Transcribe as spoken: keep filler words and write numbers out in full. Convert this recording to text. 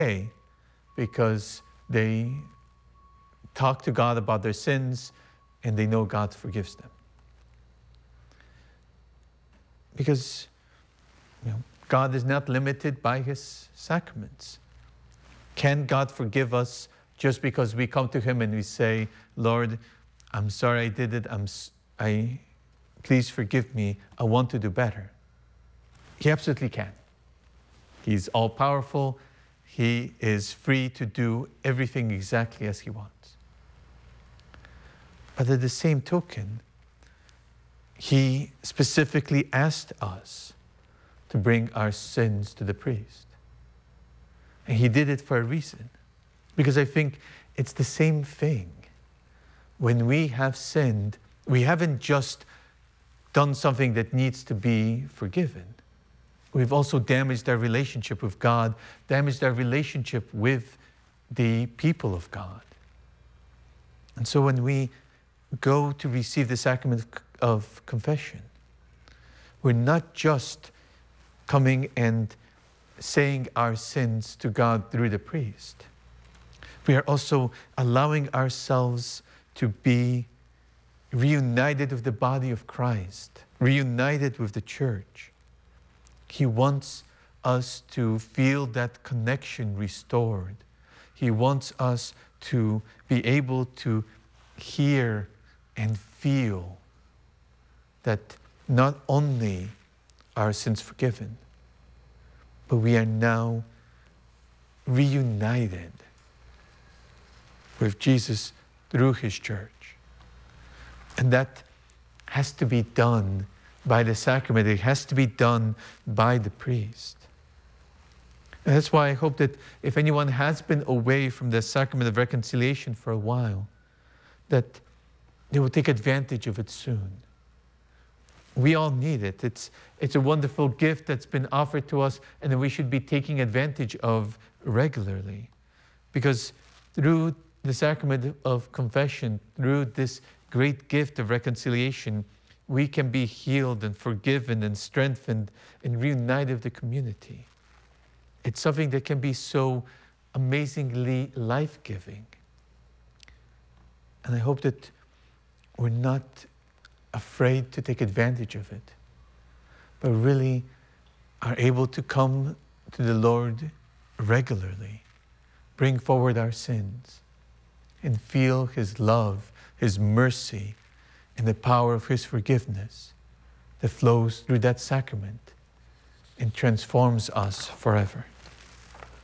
pray because they talk to God about their sins and they know God forgives them. Because you know, God is not limited by his sacraments. Can God forgive us just because we come to him and we say, Lord, I'm sorry I did it. I'm, I, please forgive me. I want to do better. He absolutely can. He's all-powerful. He is free to do everything exactly as he wants. But at the same token, he specifically asked us to bring our sins to the priest. And he did it for a reason. Because I think it's the same thing. When we have sinned, we haven't just done something that needs to be forgiven. We've also damaged our relationship with God, damaged our relationship with the people of God. And so when we go to receive the sacrament of confession, we're not just coming and saying our sins to God through the priest. We are also allowing ourselves to be reunited with the body of Christ, reunited with the church. He wants us to feel that connection restored. He wants us to be able to hear and feel that not only are sins forgiven, but we are now reunited with Jesus through his church. And that has to be done by the sacrament. It has to be done by the priest. And that's why I hope that if anyone has been away from the sacrament of reconciliation for a while, that they will take advantage of it soon. We all need it. It's, it's a wonderful gift that's been offered to us and that we should be taking advantage of regularly. Because through the sacrament of confession, through this great gift of reconciliation, we can be healed and forgiven and strengthened and reunited with the community. It's something that can be so amazingly life-giving. And I hope that we're not afraid to take advantage of it, but really are able to come to the Lord regularly, bring forward our sins, and feel his love, his mercy, and the power of his forgiveness that flows through that sacrament and transforms us forever.